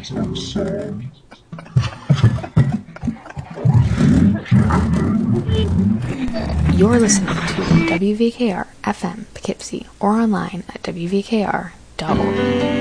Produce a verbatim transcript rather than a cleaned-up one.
You're listening to W V K R F M Poughkeepsie or online at W V K R dot org.